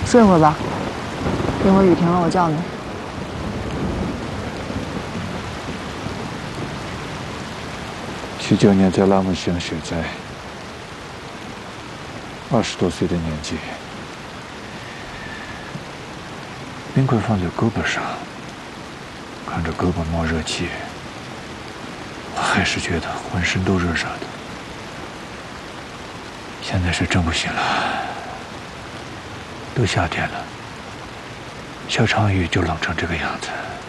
睡会儿吧，一会儿雨停了我叫你。 79年在拉姆西亚雪灾，20多岁的年纪，冰棍放在胳膊上，看着胳膊冒热气，我还是觉得浑身都热热的。现在是真不行了，都夏天了，小场雨就冷成这个样子。